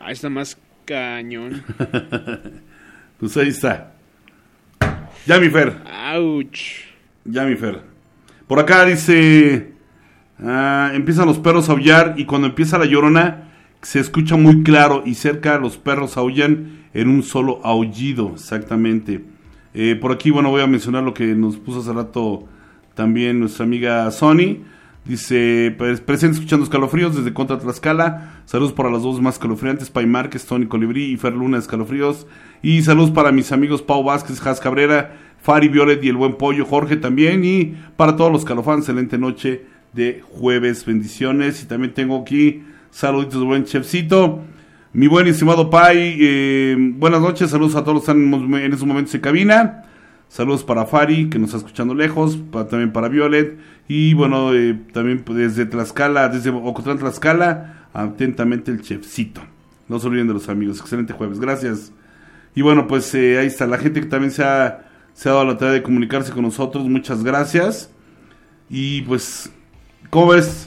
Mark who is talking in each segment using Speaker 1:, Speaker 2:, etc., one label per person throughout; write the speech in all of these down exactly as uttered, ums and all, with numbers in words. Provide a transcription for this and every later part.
Speaker 1: Ah, está más cañón.
Speaker 2: Pues ahí está. Ya, mi Fer.
Speaker 1: Ouch.
Speaker 2: Ya, mi Fer. Por acá dice... Uh, empiezan los perros a aullar y cuando empieza la llorona se escucha muy claro y cerca los perros aullan en un solo aullido, exactamente. Eh, por aquí, bueno, voy a mencionar lo que nos puso hace rato también nuestra amiga Sony. Dice, pues, presente escuchando Escalofríos desde Contra Tlaxcala. Saludos para las dos más escalofriantes, Pai Márquez, Tony Colibrí y Fer Luna de Escalofríos. Y saludos para mis amigos Pau Vázquez, Jas Cabrera, Fari Violet y el buen Pollo, Jorge también. Y para todos los calofans, excelente noche de jueves, bendiciones. Y también tengo aquí saluditos de buen chefcito, mi buen y estimado Pai, eh, buenas noches, saludos a todos los que están en estos momentos en cabina, saludos para Fari, que nos está escuchando lejos, para, también para Violet, y bueno, eh, también desde Tlaxcala, desde Ocotlán, Tlaxcala, atentamente el chefcito. No se olviden de los amigos, excelente jueves, gracias. Y bueno, pues eh, ahí está, la gente que también se ha, se ha dado la tarea de comunicarse con nosotros, muchas gracias. Y pues, ¿cómo ves?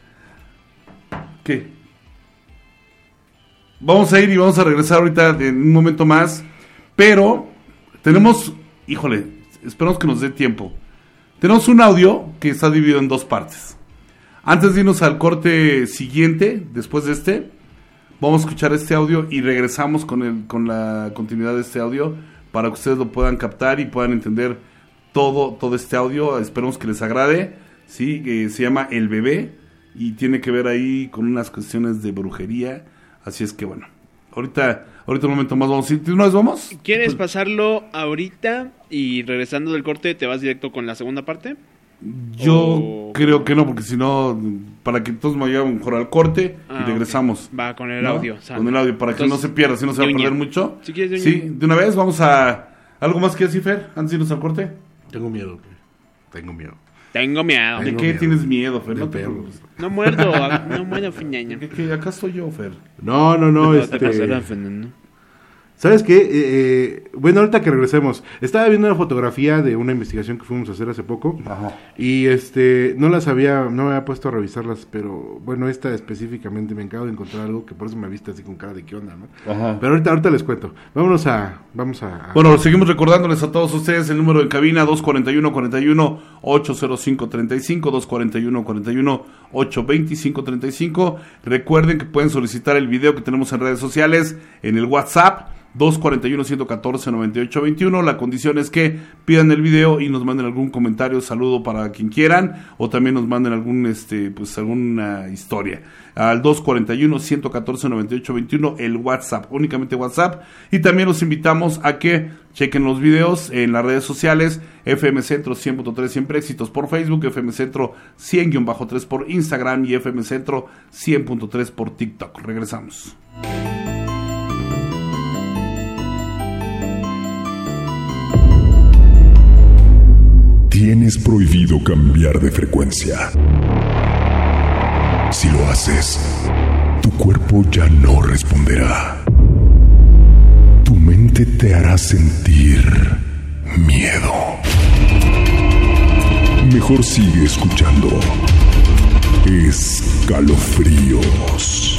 Speaker 2: ¿Qué? Vamos a ir y vamos a regresar ahorita en un momento más, pero tenemos, híjole, esperamos que nos dé tiempo. Tenemos un audio que está dividido en dos partes. Antes de irnos al corte siguiente, después de este, vamos a escuchar este audio y regresamos con, el, con la continuidad de este audio para que ustedes lo puedan captar y puedan entender todo, todo este audio. Esperemos que les agrade, ¿sí? Eh, se llama El Bebé y tiene que ver ahí con unas cuestiones de brujería. Así es que bueno, ahorita, ahorita un momento más vamos a ir. ¿De una vez vamos?
Speaker 1: ¿Quieres pasarlo ahorita y regresando del corte te vas directo con la segunda parte?
Speaker 2: Yo
Speaker 1: o...
Speaker 2: creo que no, porque si no, para que todos me vayan mejor al corte
Speaker 1: ah,
Speaker 2: y regresamos.
Speaker 1: Okay. Va con el
Speaker 2: ¿no?
Speaker 1: audio. Sale.
Speaker 2: Con el audio, para
Speaker 1: Entonces,
Speaker 2: que no se pierda, si no se va a perder mucho.
Speaker 1: Si quieres,
Speaker 2: sí, de una vez vamos a... ¿Algo más que decir, Fer, antes de irnos al corte?
Speaker 3: Tengo miedo, tengo miedo.
Speaker 1: Tengo miedo.
Speaker 2: ¿De
Speaker 3: Tengo
Speaker 2: qué
Speaker 3: miedo.
Speaker 2: tienes miedo, Fer?
Speaker 3: De
Speaker 2: No, te
Speaker 3: perros.
Speaker 1: No muerdo, no muerdo, Fiñaña.
Speaker 2: ¿Qué, qué, acá estoy yo, Fer.
Speaker 3: No, no, no,
Speaker 1: No
Speaker 3: este...
Speaker 1: te pasará, Fernando.
Speaker 3: ¿Sabes qué? Eh, eh, bueno, ahorita que regresemos, estaba viendo una fotografía de una investigación que fuimos a hacer hace poco.
Speaker 2: Ajá.
Speaker 3: Y este, no las había, no me había puesto a revisarlas, pero bueno, esta específicamente me acabo de encontrar algo que por eso me viste así con cara de qué onda, ¿no?
Speaker 2: Ajá.
Speaker 3: Pero ahorita, ahorita les cuento. Vámonos a, vamos a... a...
Speaker 2: Bueno, seguimos recordándoles a todos ustedes el número de cabina dos cuatro uno, cuatro uno, ocho cero cinco, tres cinco, dos cuatro uno, cuatro uno, ocho dos cinco, tres cinco. Recuerden que pueden solicitar el video que tenemos en redes sociales, en el WhatsApp, dos cuatro uno, uno uno cuatro, nueve ocho dos uno. La condición es que pidan el video y nos manden algún comentario, saludo para quien quieran, o también nos manden algún este pues alguna historia al dos cuatro uno, uno uno cuatro, nueve ocho dos uno, el WhatsApp, únicamente WhatsApp. Y también los invitamos a que chequen los videos en las redes sociales, F M Centro cien punto tres Siempre Éxitos por Facebook, F M Centro cien guión tres por Instagram y F M Centro cien punto tres por TikTok. Regresamos.
Speaker 4: Tienes prohibido cambiar de frecuencia. Si lo haces, tu cuerpo ya no responderá. Tu mente te hará sentir miedo. Mejor sigue escuchando Escalofríos.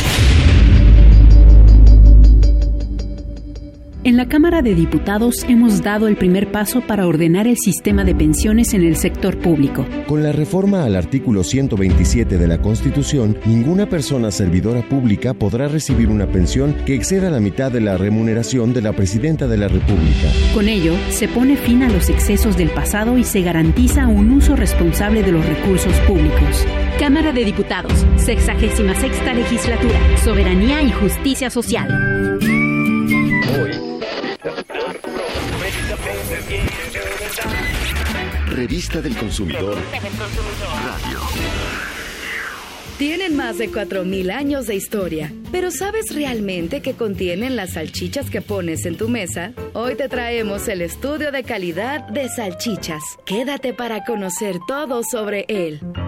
Speaker 5: En la Cámara de Diputados hemos dado el primer paso para ordenar el sistema de pensiones en el sector público.
Speaker 6: Con la reforma al artículo ciento veintisiete de la Constitución, ninguna persona servidora pública podrá recibir una pensión que exceda la mitad de la remuneración de la Presidenta de la República.
Speaker 5: Con ello, se pone fin a los excesos del pasado y se garantiza un uso responsable de los recursos públicos.
Speaker 7: Cámara de Diputados, sexagésima sexta legislatura, soberanía y justicia social.
Speaker 6: Revista del Consumidor Radio.
Speaker 8: Tienen más de cuatro mil años de historia, pero ¿sabes realmente qué contienen las salchichas que pones en tu mesa? Hoy te traemos el estudio de calidad de salchichas. Quédate para conocer todo sobre él.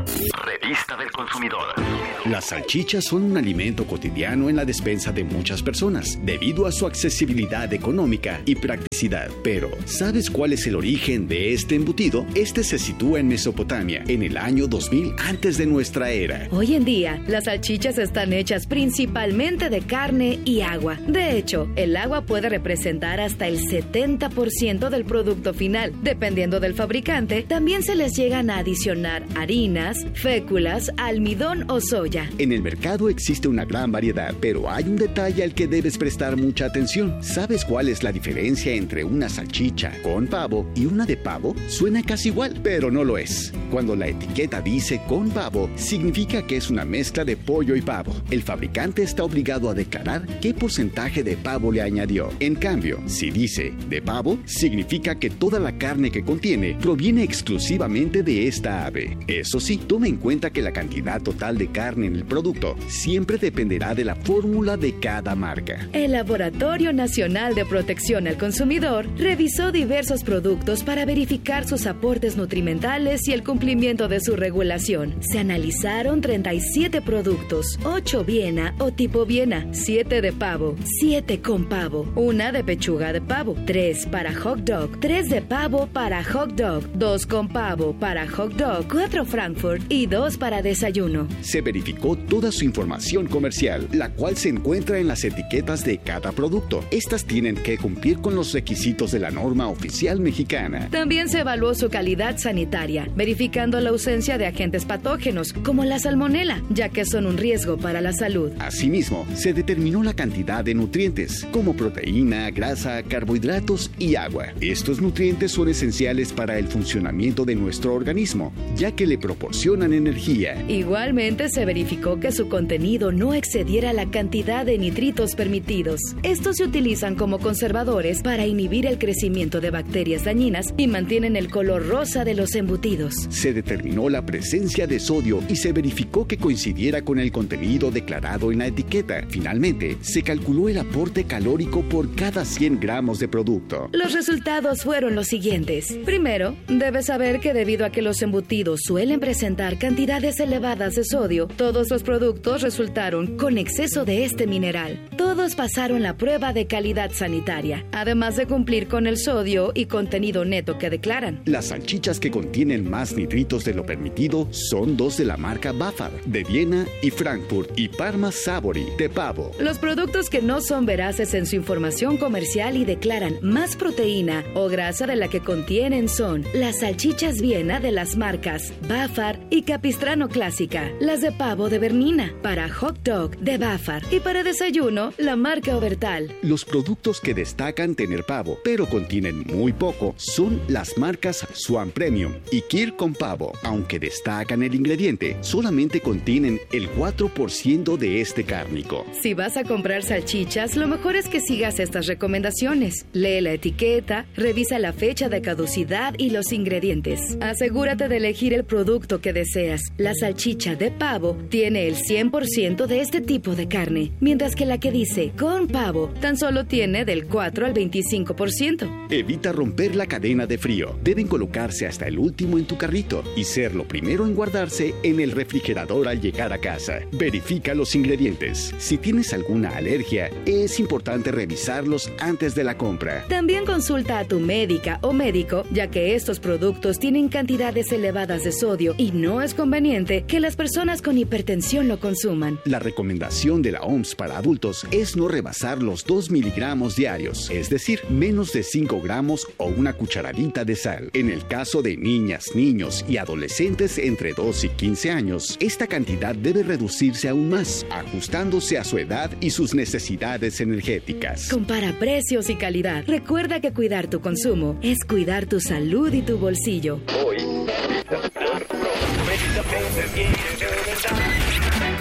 Speaker 9: Revista del Consumidor.
Speaker 10: Las salchichas son un alimento cotidiano en la despensa de muchas personas, debido a su accesibilidad económica y practicidad. Pero, ¿sabes cuál es el origen de este embutido? Este se sitúa en Mesopotamia, en el año dos mil antes de nuestra era.
Speaker 8: Hoy en día, las salchichas están hechas principalmente de carne y agua. De hecho, el agua puede representar hasta el setenta por ciento del producto final. Dependiendo del fabricante, también se les llegan a adicionar harinas, féculas, almidón o soya.
Speaker 10: En el mercado existe una gran variedad, pero hay un detalle al que debes prestar mucha atención. ¿Sabes cuál es la diferencia entre una salchicha con pavo y una de pavo? Suena casi igual, pero no lo es. Cuando la etiqueta dice con pavo, significa que es una mezcla de pollo y pavo. El fabricante está obligado a declarar qué porcentaje de pavo le añadió. En cambio, si dice de pavo, significa que toda la carne que contiene proviene exclusivamente de esta ave. Eso sí, toma en cuenta que la cantidad total de carne en el producto siempre dependerá de la fórmula de cada marca.
Speaker 8: El Laboratorio Nacional de Protección al Consumidor revisó diversos productos para verificar sus aportes nutrimentales y el cumplimiento de su regulación. Se analizaron treinta y siete productos, ocho Viena o tipo Viena, siete de pavo, siete con pavo, una de pechuga de pavo, tres para hot dog, tres de pavo para hot dog, dos con pavo para hot dog, cuatro Frankfurt y dos para desayuno.
Speaker 10: Se verificó toda su información comercial, la cual se encuentra en las etiquetas de cada producto. Estas tienen que cumplir con los requisitos de la norma oficial mexicana.
Speaker 8: También se evaluó su calidad sanitaria, verificando la ausencia de agentes patógenos, como la salmonela, ya que son un riesgo para la salud.
Speaker 10: Asimismo, se determinó la cantidad de nutrientes, como proteína, grasa, carbohidratos y agua. Estos nutrientes son esenciales para el funcionamiento de nuestro organismo, ya que le proporcionan energía.
Speaker 8: Igualmente se verificó que su contenido no excediera la cantidad de nitritos permitidos. Estos se utilizan como conservadores para inhibir el crecimiento de bacterias dañinas y mantienen el color rosa de los embutidos.
Speaker 10: Se determinó la presencia de sodio y se verificó que coincidiera con el contenido declarado en la etiqueta. Finalmente, se calculó el aporte calórico por cada cien gramos de producto.
Speaker 8: Los resultados fueron los siguientes. Primero, debes saber que debido a que los embutidos suelen presentar cantidades elevadas de sodio, todos los productos resultaron con exceso de este mineral. Todos pasaron la prueba de calidad sanitaria, además de cumplir con el sodio y contenido neto que declaran.
Speaker 10: Las salchichas que contienen más nitritos de lo permitido son dos de la marca Bafar, de Viena y Frankfurt, y Parma Savory, de pavo.
Speaker 8: Los productos que no son veraces en su información comercial y declaran más proteína o grasa de la que contienen son las salchichas Viena de las marcas Bafar y Capistrano Clásica, las de pavo de Bernina, para hot dog de Bafar y para desayuno la marca Obertal.
Speaker 10: Los productos que destacan tener pavo, pero contienen muy poco, son las marcas Swan Premium y Kir con pavo. Aunque destacan el ingrediente, solamente contienen el cuatro por ciento de este cárnico.
Speaker 8: Si vas a comprar salchichas, lo mejor es que sigas estas recomendaciones. Lee la etiqueta, revisa la fecha de caducidad y los ingredientes. Asegúrate de elegir el producto que deseas. La salchicha de pavo tiene el cien por ciento de este tipo de carne, mientras que la que dice con pavo tan solo tiene del cuatro al veinticinco por ciento.
Speaker 10: Evita romper la cadena de frío. Deben colocarse hasta el último en tu carrito y ser lo primero en guardarse en el refrigerador al llegar a casa. Verifica los ingredientes. Si tienes alguna alergia, es importante revisarlos antes de la compra.
Speaker 8: También consulta a tu médica o médico, ya que estos productos tienen cantidades elevadas de sodio y no es conveniente que las personas con hipertensión lo consuman.
Speaker 10: La recomendación de la O M S para adultos es no rebasar los dos miligramos diarios, es decir, menos de cinco gramos o una cucharadita de sal. En el caso de niñas, niños y adolescentes entre dos y quince años, esta cantidad debe reducirse aún más, ajustándose a su edad y sus necesidades energéticas.
Speaker 8: Compara precios y calidad. Recuerda que cuidar tu consumo es cuidar tu salud y tu bolsillo. Hoy.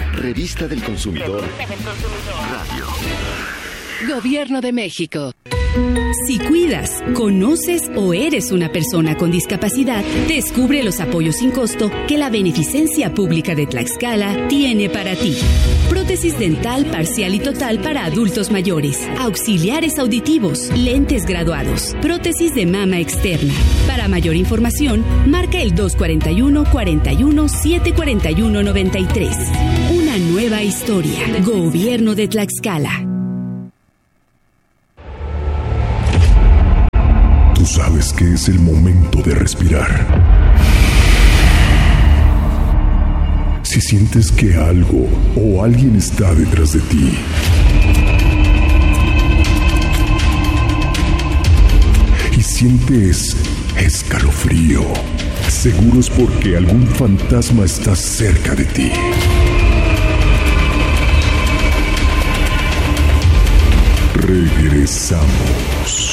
Speaker 10: Revista del Consumidor. Radio.
Speaker 11: Gobierno de México.
Speaker 9: Si cuidas, conoces o eres una persona con discapacidad, descubre los apoyos sin costo que la Beneficencia Pública de Tlaxcala tiene para ti. Prótesis dental parcial y total para adultos mayores, auxiliares auditivos, lentes graduados, prótesis de mama externa. Para mayor información, marca el dos cuatro uno, cuatro uno, siete cuatro uno, nueve tres. Una nueva historia. Gobierno de Tlaxcala.
Speaker 4: Tú sabes que es el momento de respirar. Si sientes que algo o alguien está detrás de ti, y sientes escalofrío, seguro es porque algún fantasma está cerca de ti. Regresamos.